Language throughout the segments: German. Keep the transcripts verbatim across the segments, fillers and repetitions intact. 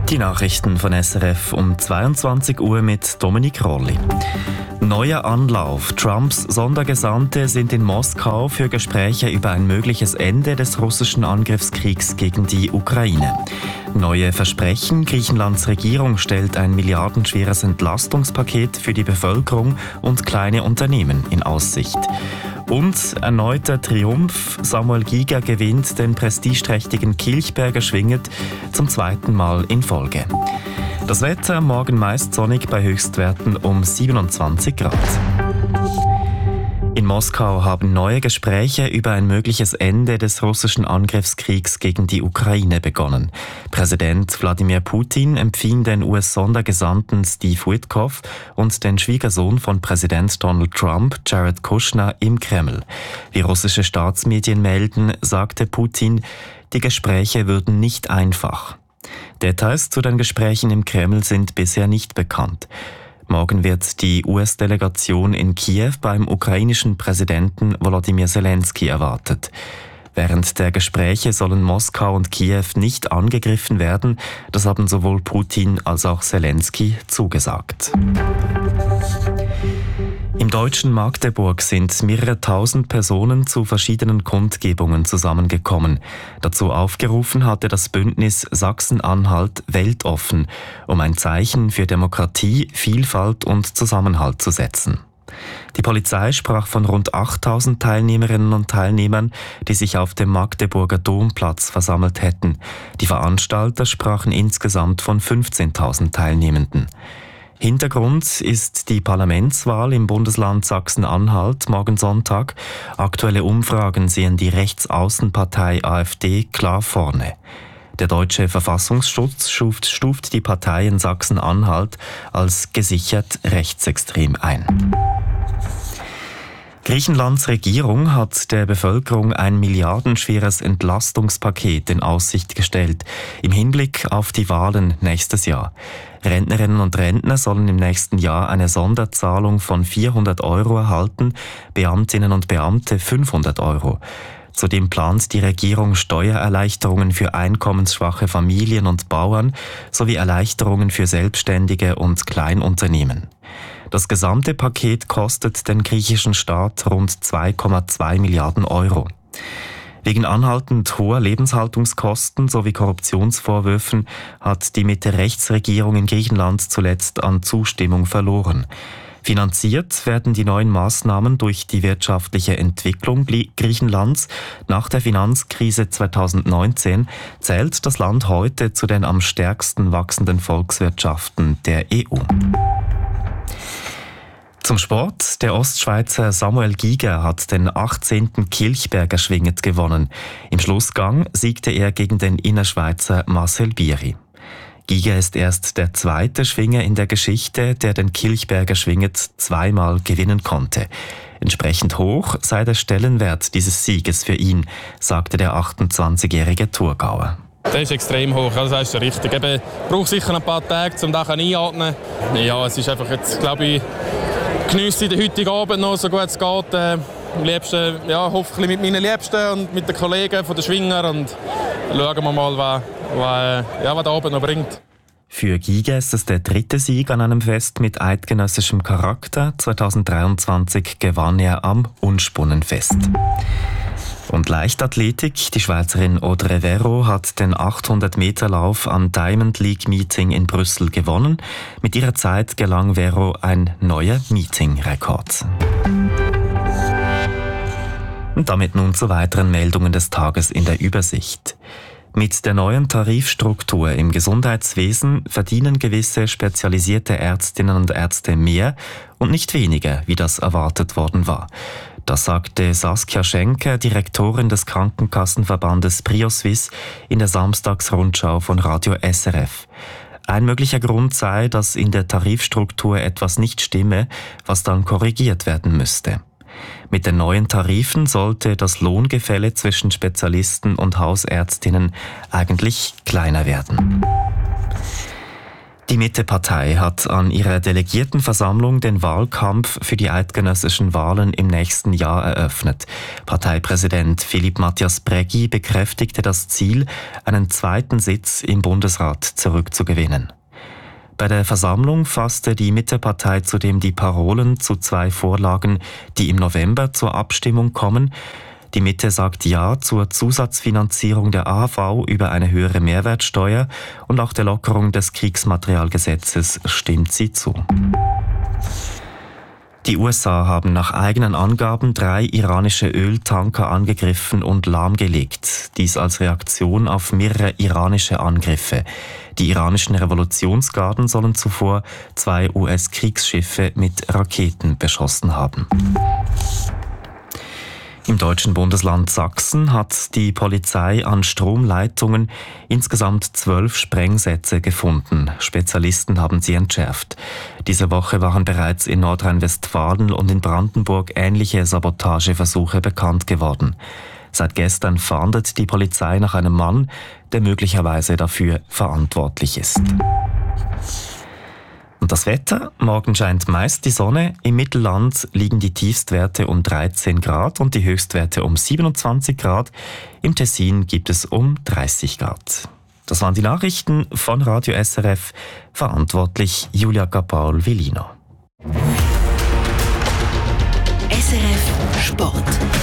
Die Nachrichten von S R F um zweiundzwanzig Uhr mit Dominik Rolli. Neuer Anlauf. Trumps Sondergesandte sind in Moskau für Gespräche über ein mögliches Ende des russischen Angriffskriegs gegen die Ukraine. Neue Versprechen. Griechenlands Regierung stellt ein milliardenschweres Entlastungspaket für die Bevölkerung und kleine Unternehmen in Aussicht. Und erneuter Triumph. Samuel Giger gewinnt den prestigeträchtigen Kilchberger Schwinget zum zweiten Mal in Folge. Das Wetter morgen meist sonnig bei Höchstwerten um siebenundzwanzig Grad. In Moskau haben neue Gespräche über ein mögliches Ende des russischen Angriffskriegs gegen die Ukraine begonnen. Präsident Wladimir Putin empfing den U S-Sondergesandten Steve Witkoff und den Schwiegersohn von Präsident Donald Trump, Jared Kushner, im Kreml. Wie russische Staatsmedien melden, sagte Putin, die Gespräche würden nicht einfach. Details zu den Gesprächen im Kreml sind bisher nicht bekannt. Morgen wird die U S-Delegation in Kiew beim ukrainischen Präsidenten Volodymyr Zelensky erwartet. Während der Gespräche sollen Moskau und Kiew nicht angegriffen werden, das haben sowohl Putin als auch Zelensky zugesagt. Im deutschen Magdeburg sind mehrere tausend Personen zu verschiedenen Kundgebungen zusammengekommen. Dazu aufgerufen hatte das Bündnis Sachsen-Anhalt weltoffen, um ein Zeichen für Demokratie, Vielfalt und Zusammenhalt zu setzen. Die Polizei sprach von rund achttausend Teilnehmerinnen und Teilnehmern, die sich auf dem Magdeburger Domplatz versammelt hätten. Die Veranstalter sprachen insgesamt von fünfzehntausend Teilnehmenden. Hintergrund ist die Parlamentswahl im Bundesland Sachsen-Anhalt morgen Sonntag. Aktuelle Umfragen sehen die Rechtsaußenpartei AfD klar vorne. Der deutsche Verfassungsschutz stuft, stuft die Partei in Sachsen-Anhalt als gesichert rechtsextrem ein. Griechenlands Regierung hat der Bevölkerung ein milliardenschweres Entlastungspaket in Aussicht gestellt, im Hinblick auf die Wahlen nächstes Jahr. Rentnerinnen und Rentner sollen im nächsten Jahr eine Sonderzahlung von vierhundert Euro erhalten, Beamtinnen und Beamte fünfhundert Euro. Zudem plant die Regierung Steuererleichterungen für einkommensschwache Familien und Bauern sowie Erleichterungen für Selbstständige und Kleinunternehmen. Das gesamte Paket kostet den griechischen Staat rund zwei Komma zwei Milliarden Euro. Wegen anhaltend hoher Lebenshaltungskosten sowie Korruptionsvorwürfen hat die Mitte-Rechts-Regierung in Griechenland zuletzt an Zustimmung verloren. Finanziert werden die neuen Maßnahmen durch die wirtschaftliche Entwicklung Griechenlands. Nach der Finanzkrise zweitausendneunzehn zählt das Land heute zu den am stärksten wachsenden Volkswirtschaften der E U. Zum Sport. Der Ostschweizer Samuel Giger hat den achtzehnten Kilchberger Schwinget gewonnen. Im Schlussgang siegte er gegen den Innerschweizer Marcel Bieri. Giger ist erst der zweite Schwinger in der Geschichte, der den Kilchberger Schwinget zweimal gewinnen konnte. Entsprechend hoch sei der Stellenwert dieses Sieges für ihn, sagte der achtundzwanzigjährige Thurgauer. Der ist extrem hoch, also das ist ja richtig. Ich brauche sicher ein paar Tage, um das einzuatmen. Ja, es ist einfach jetzt, glaube ich, geniesse den heutigen Abend noch, so gut es geht. Äh, am liebsten, ja, hoffentlich mit meinen Liebsten und mit den Kollegen von den Schwinger und schauen wir mal, was, was, ja, was der Abend noch bringt. Für Giger ist es der dritte Sieg an einem Fest mit eidgenössischem Charakter. zweitausenddreiundzwanzig gewann er am Unspunnenfest. Und Leichtathletik. Die Schweizerin Audrey Verreau hat den achthundert Meter Lauf am Diamond League Meeting in Brüssel gewonnen. Mit ihrer Zeit gelang Verreau ein neuer Meeting-Rekord. Und damit nun zu weiteren Meldungen des Tages in der Übersicht. Mit der neuen Tarifstruktur im Gesundheitswesen verdienen gewisse spezialisierte Ärztinnen und Ärzte mehr und nicht weniger, wie das erwartet worden war. Das sagte Saskia Schenker, Direktorin des Krankenkassenverbandes PrioSwiss, in der Samstagsrundschau von Radio S R F. Ein möglicher Grund sei, dass in der Tarifstruktur etwas nicht stimme, was dann korrigiert werden müsste. Mit den neuen Tarifen sollte das Lohngefälle zwischen Spezialisten und Hausärztinnen eigentlich kleiner werden. Die Mitte-Partei hat an ihrer Delegiertenversammlung den Wahlkampf für die eidgenössischen Wahlen im nächsten Jahr eröffnet. Parteipräsident Philipp Matthias Brägi bekräftigte das Ziel, einen zweiten Sitz im Bundesrat zurückzugewinnen. Bei der Versammlung fasste die Mitte-Partei zudem die Parolen zu zwei Vorlagen, die im November zur Abstimmung kommen. Die Mitte sagt Ja zur Zusatzfinanzierung der A H V über eine höhere Mehrwertsteuer und auch der Lockerung des Kriegsmaterialgesetzes stimmt sie zu. Die U S A haben nach eigenen Angaben drei iranische Öltanker angegriffen und lahmgelegt. Dies als Reaktion auf mehrere iranische Angriffe. Die iranischen Revolutionsgarden sollen zuvor zwei U S-Kriegsschiffe mit Raketen beschossen haben. Im deutschen Bundesland Sachsen hat die Polizei an Stromleitungen insgesamt zwölf Sprengsätze gefunden. Spezialisten haben sie entschärft. Diese Woche waren bereits in Nordrhein-Westfalen und in Brandenburg ähnliche Sabotageversuche bekannt geworden. Seit gestern fahndet die Polizei nach einem Mann, der möglicherweise dafür verantwortlich ist. Und das Wetter? Morgen scheint meist die Sonne. Im Mittelland liegen die Tiefstwerte um dreizehn Grad und die Höchstwerte um siebenundzwanzig Grad. Im Tessin gibt es um dreißig Grad. Das waren die Nachrichten von Radio S R F. Verantwortlich Julia Gapaul-Villino. S R F Sport.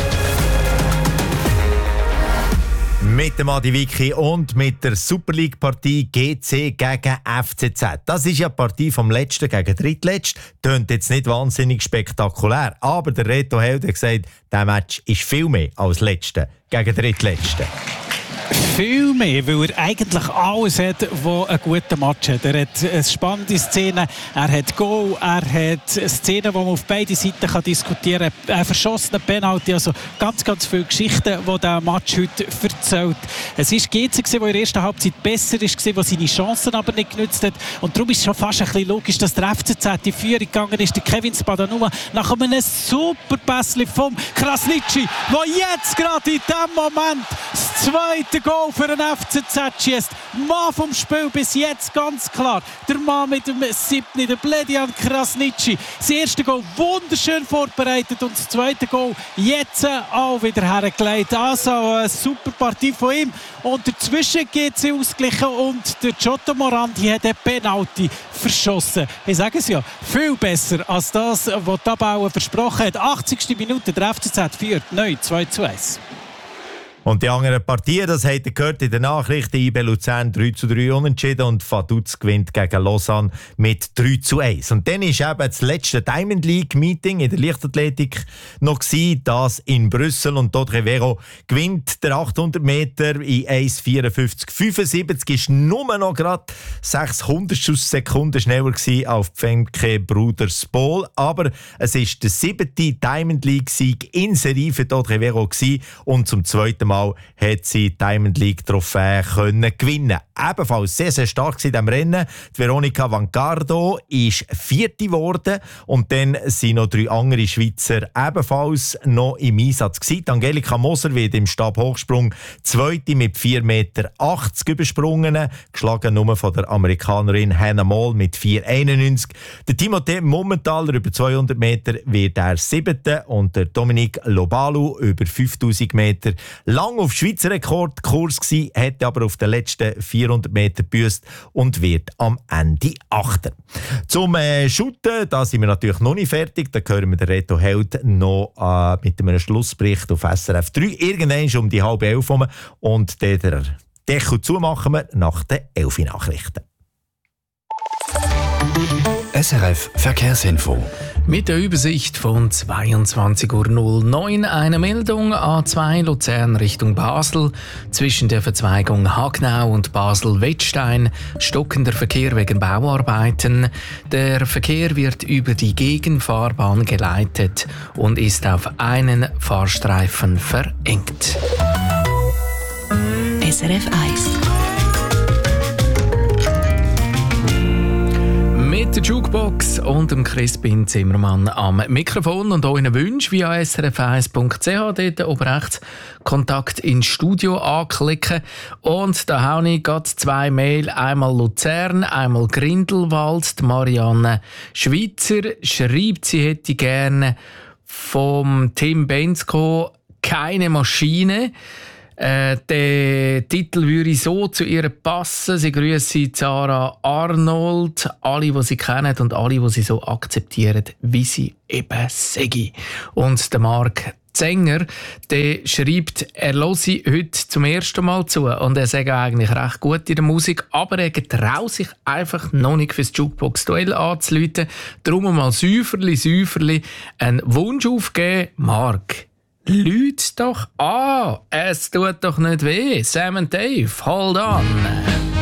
Mit dem Adi Vicky und mit der Super League-Partie G C gegen F C Z. Das ist ja die Partie vom Letzten gegen Drittletzten. Tönt jetzt nicht wahnsinnig spektakulär, aber der Reto Held hat gesagt, dieser Match ist viel mehr als Letzte gegen Drittletzten. Viel mehr, weil er eigentlich alles hat, was einen guten Match hat. Er hat eine spannende Szene, er hat Goal, er hat Szenen, die man auf beide Seiten kann diskutieren kann, einen verschossenen Penalty, also ganz, ganz viele Geschichten, die dieser Match heute erzählt. Es war G C, der in der ersten Halbzeit besser war, der seine Chancen aber nicht genutzt hat. Und darum ist es schon fast ein bisschen logisch, dass der F C Z in Führung gegangen ist. Der Kevin Spadanua nach einem super Pässchen vom Krasnitschi, der jetzt gerade in diesem Moment das zweite Goal für den F C Z schießt. Mann vom Spiel bis jetzt ganz klar. Der Mann mit dem siebten, der Bledian Krasnitschi. Das erste Goal wunderschön vorbereitet und das zweite Goal jetzt auch wieder hergelegt. Also eine super Partie von ihm. Und dazwischen G C ausgeglichen und der Giotto Morandi hat den Penalty verschossen. Ich sage es ja, viel besser als das, was Tabauer versprochen hat. achtzigste Minute, der F C Z führt neu zwei zu eins. Und die anderen Partien, das habt ihr gehört in den Nachrichten. I B Luzern drei zu drei unentschieden und Vaduz gewinnt gegen Lausanne mit drei zu eins. Und dann war eben das letzte Diamond League Meeting in der Leichtathletik noch gewesen, das in Brüssel. Und dort Rivero gewinnt der achthundert Meter in eins vierundfünfzig fünfundsiebzig. Ist nur noch gerade sechshundert Sekunden schneller gewesen als Femke Bruders-Bol. Aber es ist der siebte Diamond League Sieg in Serie für dort Rivero gewesen. Und zum zweiten Mal hat sie die Diamond League Trophäe können gewinnen. Ebenfalls sehr, sehr stark in diesem Rennen. Die Veronika Vancardo ist vierte geworden und dann sind noch drei andere Schweizer ebenfalls noch im Einsatz gewesen. Angelika Moser wird im Stabhochsprung zweite mit vier Meter achtzig übersprungen, geschlagen nur von der Amerikanerin Hannah Moll mit vier einundneunzig. Der Timothée Mummentaler über zweihundert Meter wird der siebte und der Dominik Lobalu über fünftausend Meter lang auf Schweizer Rekordkurs gsi, hat aber auf den letzten vierhundert Meter gebüßt und wird am Ende Achter. Zum äh, Shooten, da sind wir natürlich noch nicht fertig. Da hören wir den Reto Held noch äh, mit einem Schlussbericht auf S R F drei. Irgendwann um die halbe elf herum. Und den Deckel zumachen wir nach den elf Nachrichten. S R F Verkehrsinfo. Mit der Übersicht von zweiundzwanzig Uhr neun eine Meldung A zwei Luzern Richtung Basel. Zwischen der Verzweigung Hagnau und Basel-Wettstein stockender Verkehr wegen Bauarbeiten. Der Verkehr wird über die Gegenfahrbahn geleitet und ist auf einen Fahrstreifen verengt. S R F eins. Mit der Juke Jukebox und dem Crispin Zimmermann am Mikrofon und euren Wünschen via s r f eins punkt c h. Dort oben rechts Kontakt ins Studio anklicken. Und da habe ich gerade zwei Mail. Einmal Luzern, einmal Grindelwald. Die Marianne Schweizer schreibt, sie hätte gerne vom Tim Bensko «Keine Maschine». Äh, der Titel würde so zu ihr passen. Sie grüße Sarah Arnold, alle, die sie kennen und alle, die sie so akzeptieren, wie sie eben sei. Und der Marc Zenger, der schreibt, er höre heute zum ersten Mal zu und er sagt eigentlich recht gut in der Musik, aber er traut sich einfach noch nicht fürs Jukebox-Duell anzuläuten. Darum mal säuferli, säuferli einen Wunsch aufgeben. Marc, lüt doch an, es tut doch nicht weh. Sam und Dave, hold on.